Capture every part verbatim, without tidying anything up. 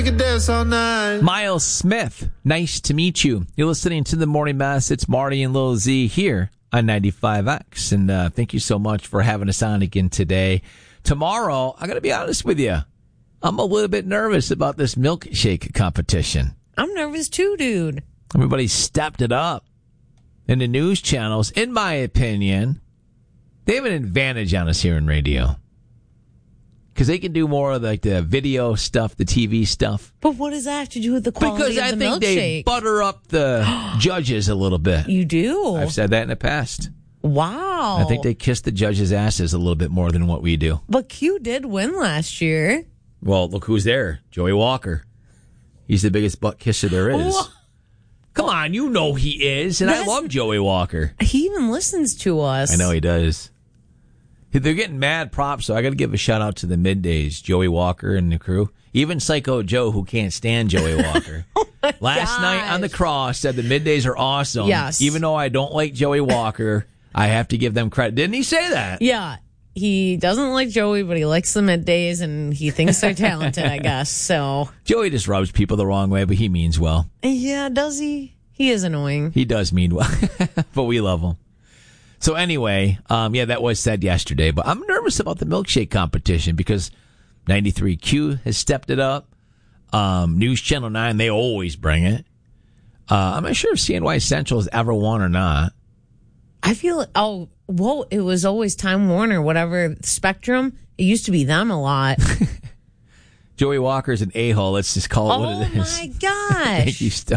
Miles Smith, nice to meet you. You're listening to The Morning Mess. It's Marty and Lil Z here on ninety-five X. And uh, thank you so much for having us on again today. Tomorrow, I got to be honest with you, I'm a little bit nervous about this milkshake competition. I'm nervous too, dude. Everybody stepped it up. And the news channels, in my opinion, they have an advantage on us here in radio. Because they can do more of like the video stuff, the T V stuff. But what does that have to do with the quality because of I the think milkshake? they butter up the judges a little bit. You do? I've said that in the past. Wow. I think they kiss the judges' asses a little bit more than what we do. But Q did win last year. Well, look who's there. Joey Walker. He's the biggest butt kisser there is. What? Come on, you know he is. And That's, I love Joey Walker. He even listens to us. I know he does. They're getting mad props, so I got to give a shout out to the middays, Joey Walker and the crew. Even Psycho Joe, who can't stand Joey Walker. oh Last gosh. night on the cross said the middays are awesome. Yes. Even though I don't like Joey Walker, I have to give them credit. Didn't he say that? Yeah. He doesn't like Joey, but he likes the middays, and he thinks they're talented, I guess. So Joey just rubs people the wrong way, but he means well. Yeah, does he? He is annoying. He does mean well, but we love him. So anyway, um, yeah, that was said yesterday, but I'm nervous about the milkshake competition because ninety-three Q has stepped it up. Um, News Channel nine, they always bring it. Uh, I'm not sure if C N Y Central has ever won or not. I feel, oh, whoa, it was always Time Warner, whatever, Spectrum. It used to be them a lot. Joey Walker's an a-hole. Let's just call it oh what it is. Oh, my gosh. Thank you, Stone.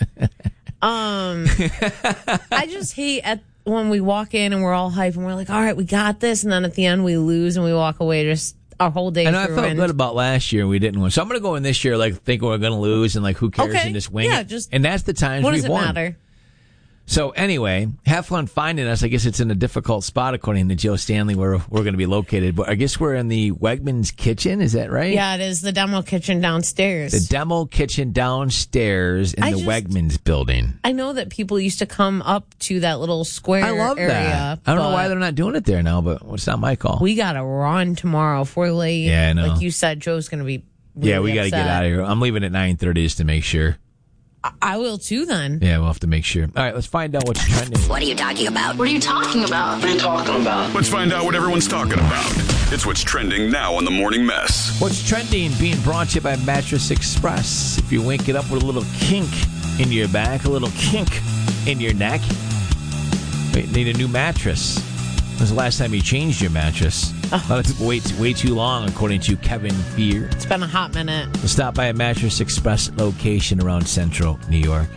um, I just hate at when we walk in and we're all hyped and we're like, all right, we got this. And then at the end we lose and we walk away. Just our whole day. And I felt ruined. good about last year. We didn't win. So I'm going to go in this year like thinking we're going to lose and like who cares okay. and just wing yeah, it. Just, and that's the times what we've does it won. matter? So anyway, have fun finding us. I guess it's in a difficult spot according to Joe Stanley where we're going to be located. But I guess we're in the Wegmans kitchen. Is that right? Yeah, it is the demo kitchen downstairs. The demo kitchen downstairs in I the just, Wegmans building. I know that people used to come up to that little square I love area. that. I don't know why they're not doing it there now, but it's not my call. We got to run tomorrow if we're late. Yeah, I know. Like you said, Joe's going to be really Yeah, we got to get out of here. I'm leaving at nine thirty just to make sure. I will too then. Yeah, we'll have to make sure. All right, let's find out what's trending. What are you talking about? What are you talking about? What are you talking about? Let's find out what everyone's talking about. It's what's trending now on The Morning Mess. What's trending being brought to you by Mattress Express. If you wink it up with a little kink in your back, a little kink in your neck, wait, need a new mattress. When was the last time you changed your mattress? Oh. A lot of people wait way too long, according to Kevin Fear. It's been a hot minute. We'll stop by a Mattress Express location around Central New York.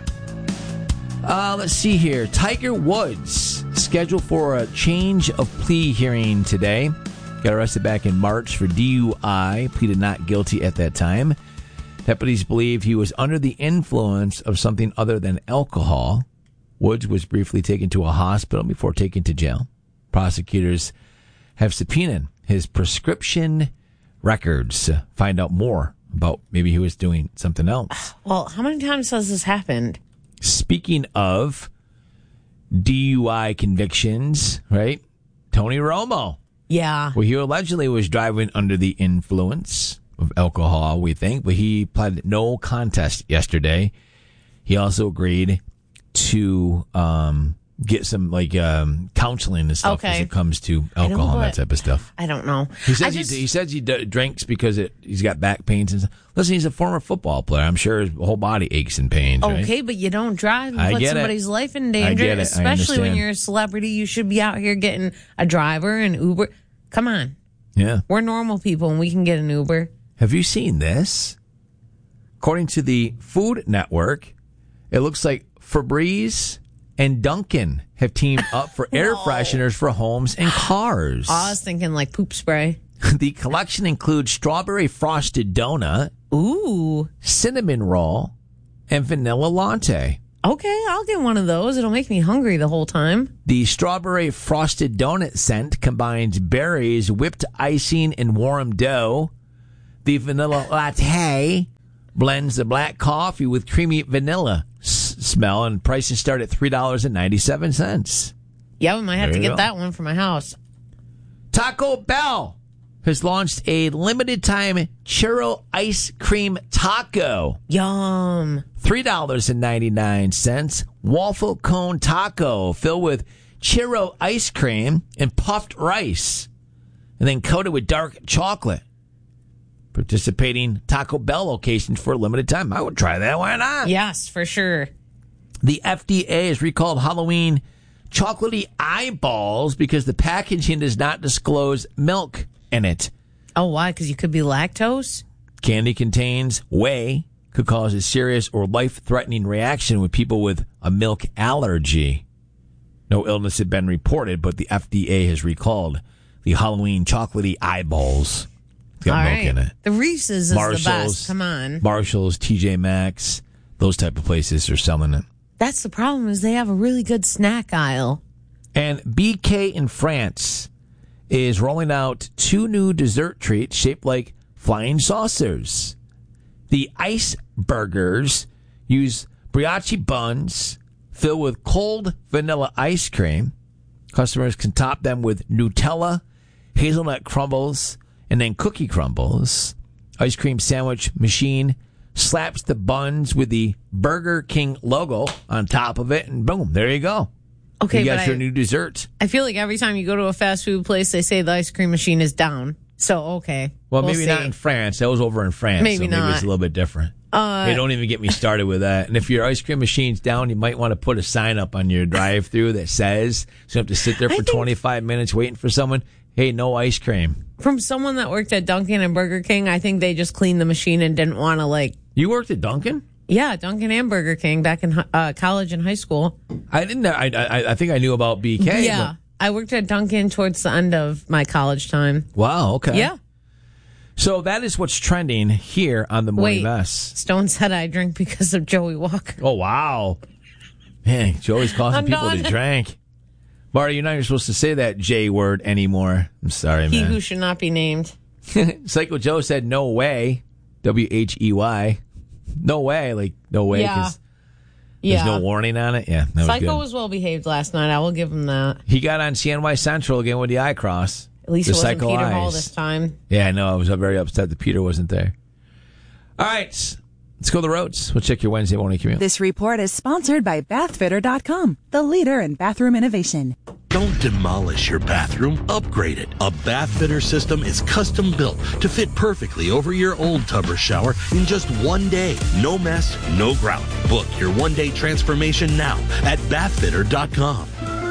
Uh, let's see here. Tiger Woods scheduled for a change of plea hearing today. Got arrested back in March for D U I. Pleaded not guilty at that time. Deputies believe he was under the influence of something other than alcohol. Woods was briefly taken to a hospital before taken to jail. Prosecutors have subpoenaed his prescription records to find out more about maybe he was doing something else. Well, how many times has this happened? Speaking of D U I convictions, right? Tony Romo. Yeah. Well, he allegedly was driving under the influence of alcohol, we think, but he pleaded no contest yesterday. He also agreed to um, get some like um, counseling and stuff okay. as it comes to alcohol and that type of stuff. I don't know. He says just, he, he says he d- drinks because it, he's got back pains and stuff. Listen, he's a former football player. I'm sure his whole body aches and pains. Okay, right? but you don't drive and I put get somebody's it. life in I danger, get it. I especially when understand. you're a celebrity. You should be out here getting a driver and Uber. Come on. Yeah. We're normal people and we can get an Uber. Have you seen this? According to the Food Network, it looks like Febreze and Dunkin' have teamed up for air fresheners for homes and cars. I was thinking like poop spray. The collection includes strawberry frosted donut, Ooh. cinnamon roll, and vanilla latte. Okay, I'll get one of those. It'll make me hungry the whole time. The strawberry frosted donut scent combines berries, whipped icing, and warm dough. The vanilla latte blends the black coffee with creamy vanilla s- smell, and prices start at three dollars and ninety-seven cents. Yeah, we might have There to you get go. that one for my house. Taco Bell has launched a limited-time churro ice cream taco. Yum. three dollars and ninety-nine cents. Waffle cone taco filled with churro ice cream and puffed rice, and then coated with dark chocolate. Participating Taco Bell locations for a limited time. I would try that. Why not? Yes, for sure. The F D A has recalled Halloween chocolatey eyeballs because the packaging does not disclose milk in it. Oh, why? Because you could be lactose? Candy contains whey, could cause a serious or life-threatening reaction with people with a milk allergy. No illness had been reported, but the F D A has recalled the Halloween chocolatey eyeballs. It's got All milk right. in it. The Reese's is Marshalls, the best. Come on. Marshalls, T J Maxx, those type of places are selling it. That's the problem, is they have a really good snack aisle. And B K in France is rolling out two new dessert treats shaped like flying saucers. The Ice Burgers use brioche buns filled with cold vanilla ice cream. Customers can top them with Nutella, hazelnut crumbles, and then cookie crumbles. Ice cream sandwich machine slaps the buns with the Burger King logo on top of it, and boom, there you go. Okay, you got but your I, new dessert. I feel like every time you go to a fast food place, they say the ice cream machine is down. So, okay. Well, we'll maybe see. not in France. That was over in France. Maybe so maybe not. it's a little bit different. Uh, hey, don't even get me started with that. And if your ice cream machine's down, you might want to put a sign up on your drive-thru that says, so you have to sit there I for think- twenty-five minutes waiting for someone. Hey, no ice cream. From someone that worked at Dunkin' and Burger King, I think they just cleaned the machine and didn't want to, like, You worked at Dunkin'? yeah, Dunkin' and Burger King back in uh, college and high school. I didn't. I, I I think I knew about B K. Yeah. I worked at Dunkin' towards the end of my college time. but- wow. Okay. Yeah. So that is what's trending here on the Morning Wait. Mess. Stone said I drink because of Joey Walker. Oh wow, man! Joey's causing I'm people done. to drink. Marty, you're not even supposed to say that J word anymore. I'm sorry, He man. who should not be named. Psycho Joe said no way. W H E Y. No way. Like, no way. Yeah. 'Cause Yeah. there's no warning on it. Yeah. That was Psycho good. was well behaved last night. I will give him that. He got on C N Y Central again with the eye cross. At least the it wasn't Psycho Peter eyes. Hall this time. Yeah, I know. I was very upset that Peter wasn't there. All right. Let's go to the roads. We'll check your Wednesday morning commute. This report is sponsored by bath fitter dot com, the leader in bathroom innovation. Don't demolish your bathroom, upgrade it. A bath fitter system is custom built to fit perfectly over your old tub or shower in just one day. No mess, no grout. Book your one-day transformation now at bath fitter dot com.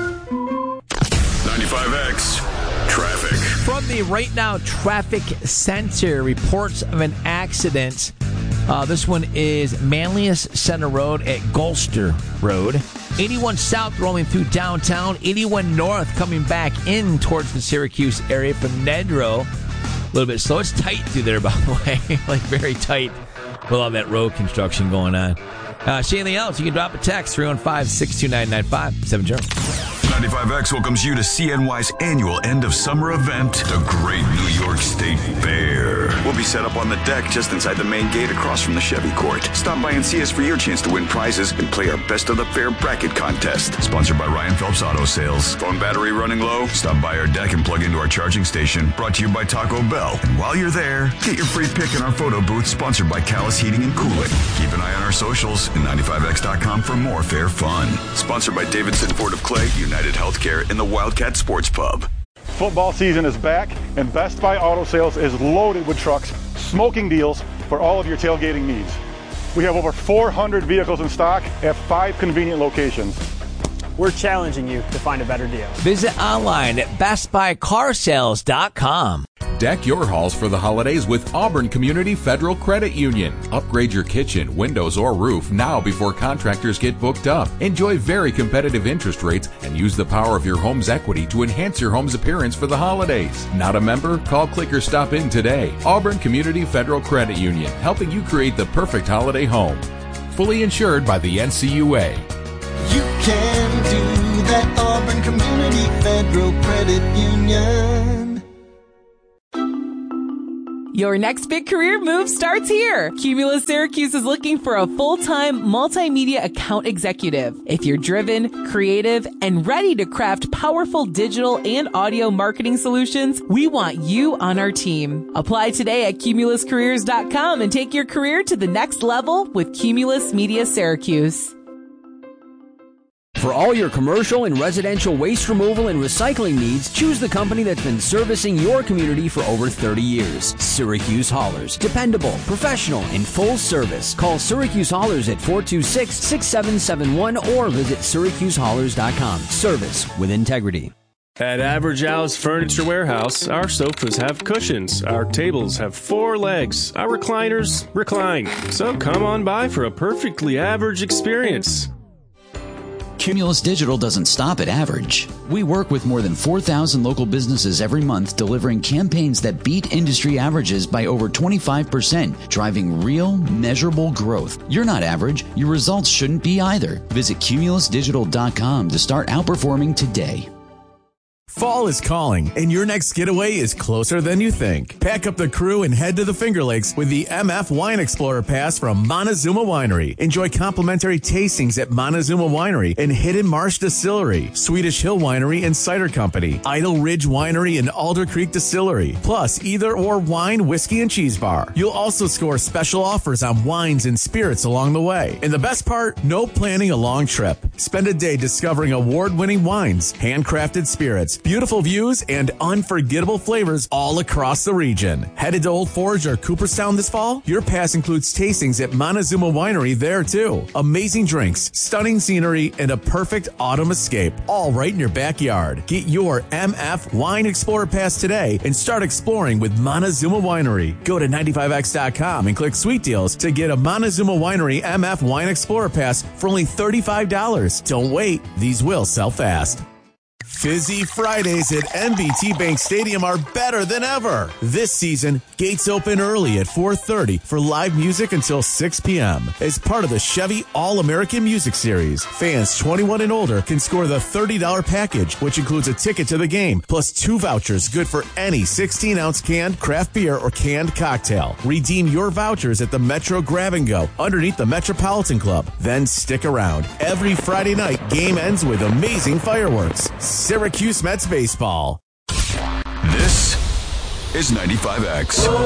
ninety-five X Traffic. From the Right Now Traffic Center, reports of an accident. Uh, this one is Manlius Center Road at Gulster Road. eighty-one South rolling through downtown. eighty-one North coming back in towards the Syracuse area from Nedrow. A little bit slow. It's tight through there, by the way. Like, very tight with all that road construction going on. Uh, see anything else? You can drop a text, three one five, six two nine, nine five seven zero. ninety-five X welcomes you to C N Y's annual end of summer event, the Great New York State Fair. We'll be set up on the deck just inside the main gate across from the Chevy Court. Stop by and see us for your chance to win prizes and play our Best of the Fair bracket contest. Sponsored by Ryan Phelps Auto Sales. Phone battery running low? Stop by our deck and plug into our charging station. Brought to you by Taco Bell. And while you're there, get your free pick in our photo booth sponsored by Callis Heating and Cooling. Keep an eye on our socials and ninety-five X dot com for more fair fun. Sponsored by Davidson Ford of Clay, United Healthcare, and the Wildcat Sports Pub. Football season is back, and Best Buy Auto Sales is loaded with trucks, smoking deals for all of your tailgating needs. We have over four hundred vehicles in stock at five convenient locations. We're challenging you to find a better deal. Visit online at best buy car sales dot com. Deck your halls for the holidays with Auburn Community Federal Credit Union. Upgrade your kitchen, windows, or roof now before contractors get booked up. Enjoy very competitive interest rates and use the power of your home's equity to enhance your home's appearance for the holidays. Not a member? Call, click, or stop in today. Auburn Community Federal Credit Union, helping you create the perfect holiday home. Fully insured by the N C U A. You can do that, Auburn Community Federal Credit Union. Your next big career move starts here. Cumulus Syracuse is looking for a full-time multimedia account executive. If you're driven, creative, and ready to craft powerful digital and audio marketing solutions, we want you on our team. Apply today at cumulus careers dot com and take your career to the next level with Cumulus Media Syracuse. For all your commercial and residential waste removal and recycling needs, choose the company that's been servicing your community for over thirty years. Syracuse Haulers. Dependable, professional, and full service. Call Syracuse Haulers at four two six, six seven seven one or visit syracuse haulers dot com. Service with integrity. At Average Al's Furniture Warehouse, our sofas have cushions, our tables have four legs, our recliners recline. So come on by for a perfectly average experience. Cumulus Digital doesn't stop at average. We work with more than four thousand local businesses every month, delivering campaigns that beat industry averages by over twenty-five percent, driving real, measurable growth. You're not average. Your results shouldn't be either. Visit cumulus digital dot com to start outperforming today. Fall is calling, and your next getaway is closer than you think. Pack up the crew and head to the Finger Lakes with the M F Wine Explorer Pass from Montezuma Winery. Enjoy complimentary tastings at Montezuma Winery and Hidden Marsh Distillery, Swedish Hill Winery and Cider Company, Idle Ridge Winery and Alder Creek Distillery, plus either or wine, whiskey, and cheese bar. You'll also score special offers on wines and spirits along the way. And the best part, no planning a long trip. Spend a day discovering award-winning wines, handcrafted spirits, beautiful views, and unforgettable flavors all across the region. Headed to Old Forge or Cooperstown this fall? Your pass includes tastings at Montezuma Winery there too. Amazing drinks, stunning scenery, and a perfect autumn escape, all right in your backyard. Get your M F Wine Explorer Pass today and start exploring with Montezuma Winery. Go to ninety-five x dot com and click Sweet Deals to get a Montezuma Winery M F Wine Explorer Pass for only thirty-five dollars. Don't wait, these will sell fast. Fizzy Fridays at M B T Bank Stadium are better than ever. This season, gates open early at four thirty for live music until six p.m. As part of the Chevy All-American Music Series, fans twenty-one and older can score the thirty dollars package, which includes a ticket to the game, plus two vouchers good for any sixteen-ounce canned craft beer or canned cocktail. Redeem your vouchers at the Metro Grab and Go underneath the Metropolitan Club. Then stick around. Every Friday night, game ends with amazing fireworks. Syracuse Mets baseball. This is ninety-five X.